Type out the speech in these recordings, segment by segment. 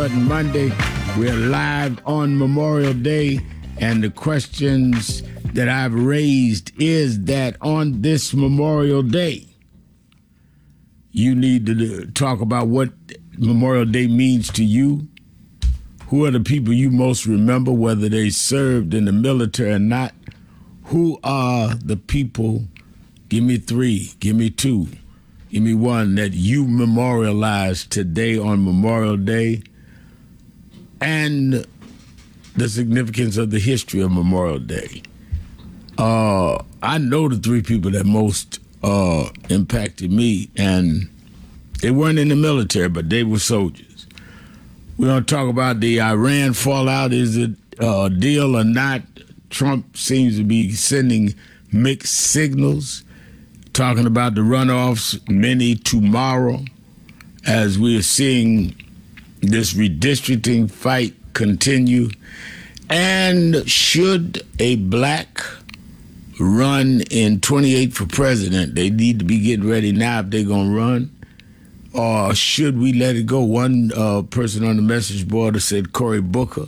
button Monday. We're live on Memorial Day, and the questions that I've raised is that on this Memorial Day, you need to talk about what Memorial Day means to you. Who are the people you most remember, whether they served in the military or not? Who are the people, give me 3, give me 2, give me 1, that you memorialize today on Memorial Day, and the significance of the history of Memorial Day. I know the 3 people that most impacted me, and they weren't in the military, but they were soldiers. We're going to talk about the Iran fallout. Is it a deal or not? Trump seems to be sending mixed signals, talking about the runoffs, many tomorrow, as we are seeing this redistricting fight continue. And should a black run in 28 for president, they need to be getting ready now if they're going to run, or should we let it go? One person on the message board said Cory Booker.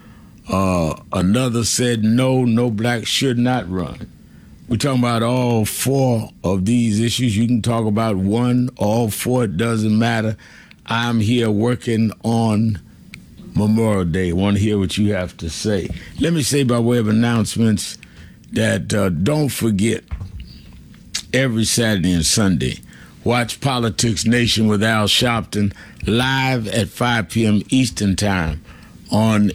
Another said no black should not run. We're talking about all 4 of these issues. You can talk about 1, all 4, it doesn't matter. I'm here working on Memorial Day. I want to hear what you have to say. Let me say by way of announcements that don't forget, every Saturday and Sunday, watch Politics Nation with Al Sharpton live at 5 p.m. Eastern Time on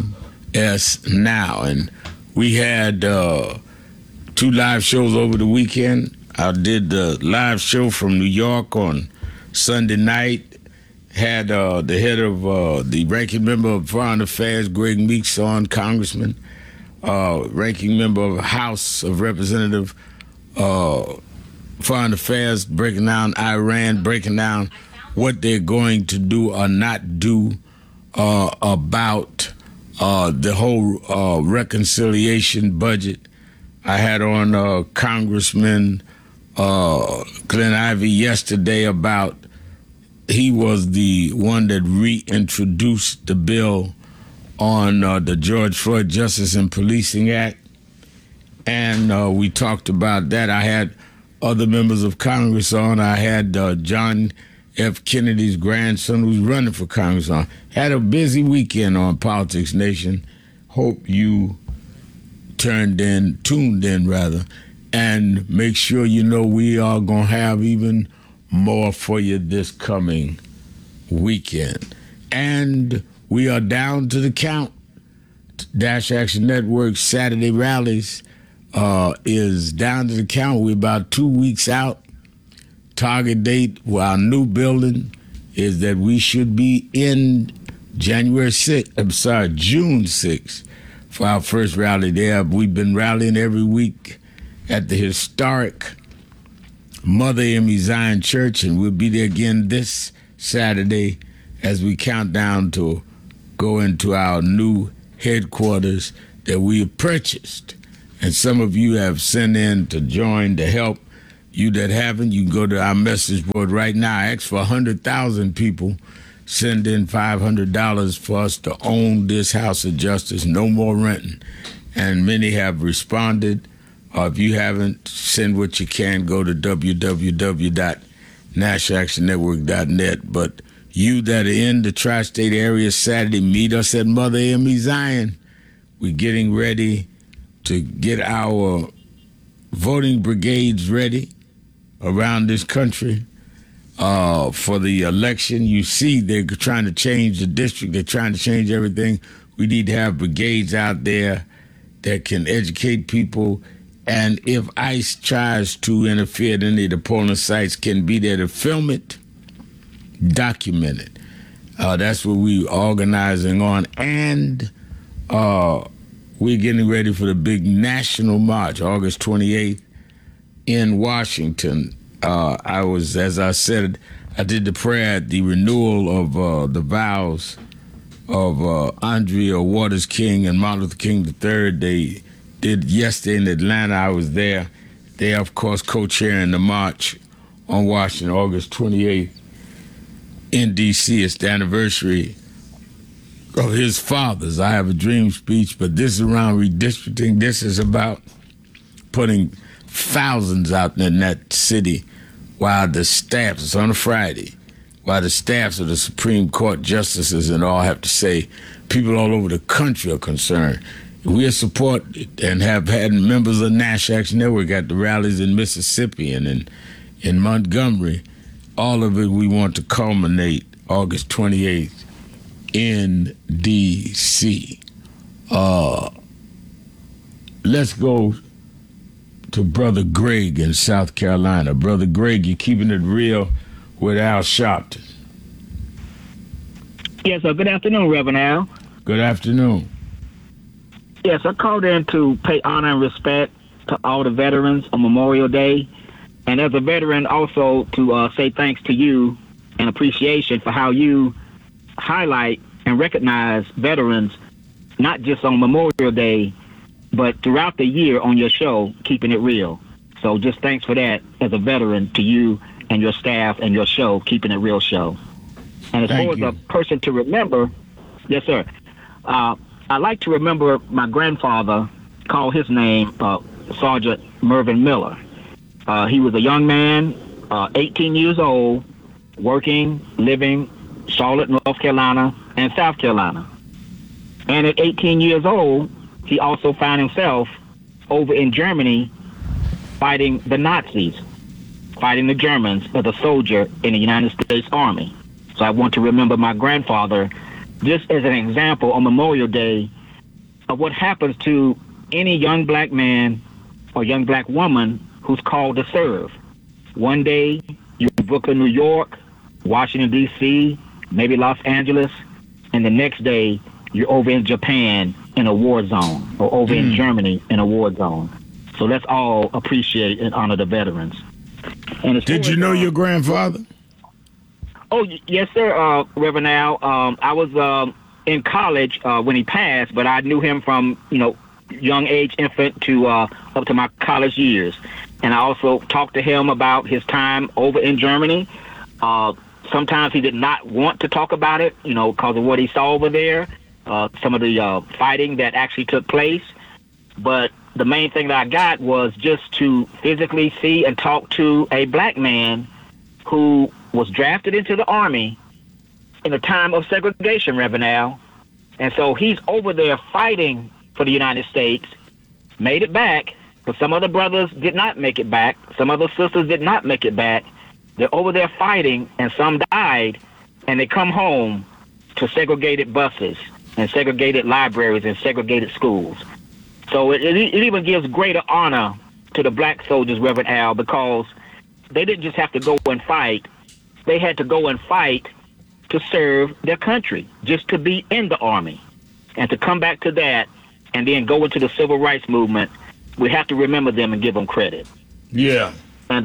MS Now. And we had 2 live shows over the weekend. I did the live show from New York on Sunday night. Had the head of the ranking member of Foreign Affairs, Greg Meeks, on, Congressman, ranking member of House of Representative, Foreign Affairs, breaking down Iran, breaking down what they're going to do or not do about the whole reconciliation budget. I had on Congressman Glenn Ivey yesterday about, he was the one that reintroduced the bill on the George Floyd Justice and Policing Act, and we talked about that. I had other members of Congress on. I had John F. Kennedy's grandson, who's running for Congress, on. Had a busy weekend on Politics Nation. Hope you tuned in, and make sure you know we are going to have even more for you this coming weekend. And we are down to the count. Dash Action Network Saturday rallies is down to the count. We're about 2 weeks out. Target date for our new building is that we should be in June 6th for our first rally there. We've been rallying every week at the historic Mother Amy Zion Church, and we'll be there again this Saturday as we count down to go into our new headquarters that we have purchased. And some of you have sent in to join to help. You that haven't, you can go to our message board right now. I ask for 100,000 people. Send in $500 for us to own this house of justice. No more renting. And many have responded. If you haven't, send what you can. Go to www.nationalactionnetwork.net. But you that are in the tri-state area Saturday, meet us at Mother Amy Zion. We're getting ready to get our voting brigades ready around this country for the election. You see, they're trying to change the district. They're trying to change everything. We need to have brigades out there that can educate people. And if ICE tries to interfere at any of the polling sites, can be there to film it, document it. That's what we're organizing on. And we're getting ready for the big national march, August 28th in Washington. As I said, I did the prayer at the renewal of the vows of Andrea Waters King and Martin Luther King III. They did yesterday in Atlanta. I was there. They, of course, co-chairing the march on Washington, August 28th in D.C. It's the anniversary of his fathers. I Have a Dream speech, but this is around redistricting. This is about putting thousands out in that city while the staffs, it's on a Friday, while the staffs of the Supreme Court justices and all have to say, people all over the country are concerned. We are support and have had members of Nash Action Network at the rallies in Mississippi and in Montgomery. All of it we want to culminate August 28th in D.C. Let's go to Brother Greg in South Carolina. Brother Greg, you're keeping it real with Al Sharpton. Yes, sir. Good afternoon, Reverend Al. Good afternoon. Yes, I called in to pay honor and respect to all the veterans on Memorial Day. And as a veteran, also to say thanks to you and appreciation for how you highlight and recognize veterans, not just on Memorial Day, but throughout the year on your show, Keeping It Real. So just thanks for that as a veteran to you and your staff and your show, Keeping It Real show. And as far as a person to remember, yes, sir, I like to remember my grandfather, call his name Sergeant Mervyn Miller. He was a young man, 18 years old, working, living Charlotte, North Carolina, and South Carolina. And at 18 years old, he also found himself over in Germany fighting the Nazis, fighting the Germans as a soldier in the United States Army. So I want to remember my grandfather just as an example on Memorial Day of what happens to any young black man or young black woman who's called to serve. One day, you're in Brooklyn, New York, Washington, D.C., maybe Los Angeles, and the next day, you're over in Japan in a war zone, or over in Germany in a war zone. So let's all appreciate and honor the veterans. And did you know your grandfather? Oh, yes, sir, Reverend Al. I was in college when he passed, but I knew him from, young age infant to up to my college years. And I also talked to him about his time over in Germany. Sometimes he did not want to talk about it, because of what he saw over there, some of the fighting that actually took place. But the main thing that I got was just to physically see and talk to a black man who was drafted into the Army in a time of segregation, Reverend Al. And so he's over there fighting for the United States, made it back, but some other brothers did not make it back. Some other sisters did not make it back. They're over there fighting, and some died, and they come home to segregated buses and segregated libraries and segregated schools. So it even gives greater honor to the black soldiers, Reverend Al, because they didn't just have to go and fight. They had to go and fight to serve their country, just to be in the Army. And to come back to that and then go into the civil rights movement, we have to remember them and give them credit. Yeah. And,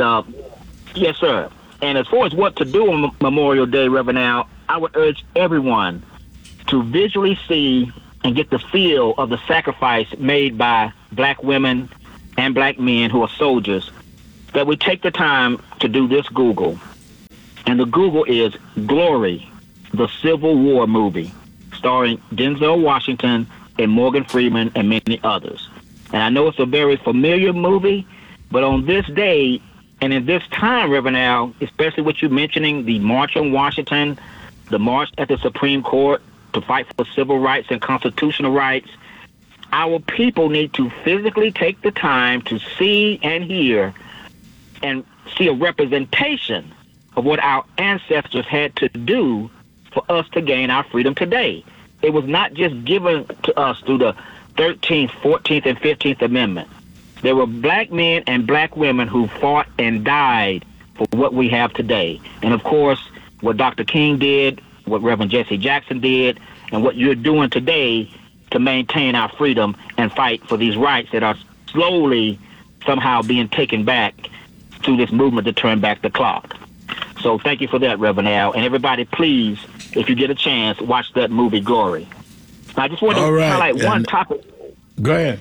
yes, sir. And as far as what to do on Memorial Day, Reverend Al, I would urge everyone to visually see and get the feel of the sacrifice made by black women and black men who are soldiers, that we take the time to do this Google. And the Google is Glory, the Civil War movie, starring Denzel Washington and Morgan Freeman and many others. And I know it's a very familiar movie, but on this day and in this time, Reverend Al, especially with you mentioning the March on Washington, the march at the Supreme Court to fight for civil rights and constitutional rights, our people need to physically take the time to see and hear and see a representation of what our ancestors had to do for us to gain our freedom today. It was not just given to us through the 13th, 14th, and 15th Amendment. There were black men and black women who fought and died for what we have today. And of course, what Dr. King did, what Reverend Jesse Jackson did, and what you're doing today to maintain our freedom and fight for these rights that are slowly somehow being taken back through this movement to turn back the clock. So thank you for that, Reverend Al. And everybody, please, if you get a chance, watch that movie, Glory. I just want to highlight one topic. Go ahead.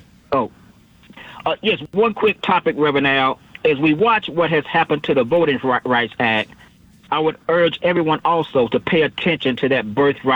Yes, one quick topic, Reverend Al. As we watch what has happened to the Voting Rights Act, I would urge everyone also to pay attention to that birthright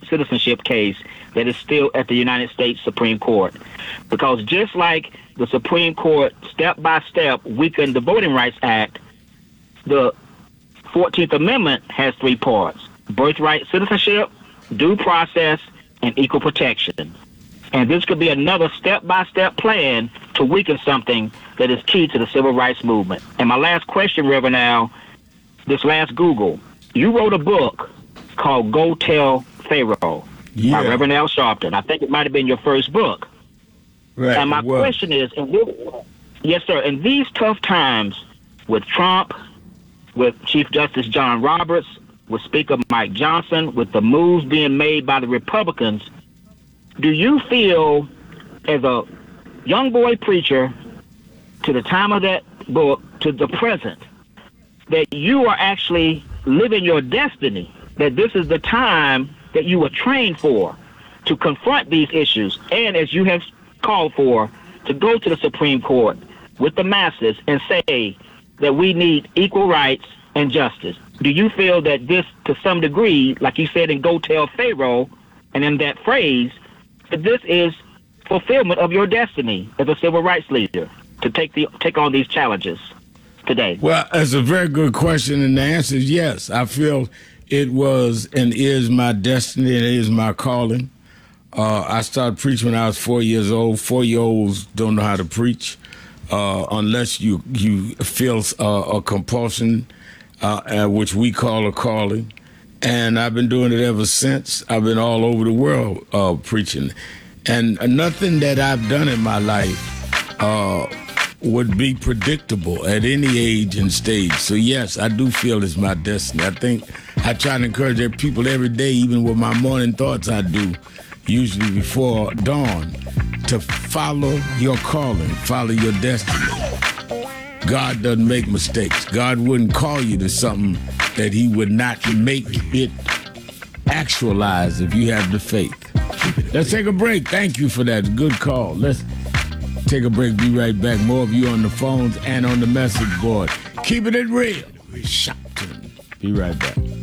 citizenship case that is still at the United States Supreme Court. Because just like the Supreme Court step by step weakened the Voting Rights Act, the 14th Amendment has three parts: birthright citizenship, due process, and equal protection. And this could be another step-by-step plan to weaken something that is key to the civil rights movement. And my last question, Reverend Al, this last Google, you wrote a book called Go Tell Pharaoh by Reverend Al Sharpton. I think it might have been your first book. Right. And my question is, yes, sir, in these tough times with Trump, with Chief Justice John Roberts, with Speaker Mike Johnson, with the moves being made by the Republicans, do you feel, as a young boy preacher, to the time of that book, to the present, that you are actually living your destiny, that this is the time that you were trained for, to confront these issues, and as you have called for, to go to the Supreme Court with the masses and say that we need equal rights and justice? Do you feel that this, to some degree, like you said in Go Tell Pharaoh, and in that phrase, that this is fulfillment of your destiny as a civil rights leader to take on these challenges today? Well, that's a very good question, and the answer is yes. I feel it was and is my destiny, and it is my calling. I started preaching when I was 4 years old. 4-year-olds don't know how to preach unless you feel a compulsion, which we call a calling. And I've been doing it ever since. I've been all over the world preaching. And nothing that I've done in my life would be predictable at any age and stage. So yes, I do feel it's my destiny. I think I try to encourage people every day, even with my morning thoughts I do, usually before dawn, to follow your calling, follow your destiny. God doesn't make mistakes. God wouldn't call you to something that he would not make it actualize if you have the faith. Let's take a break. Thank you for that. Good call. Let's take a break. Be right back. More of you on the phones and on the message board. Keeping it real. Shopton. Be right back.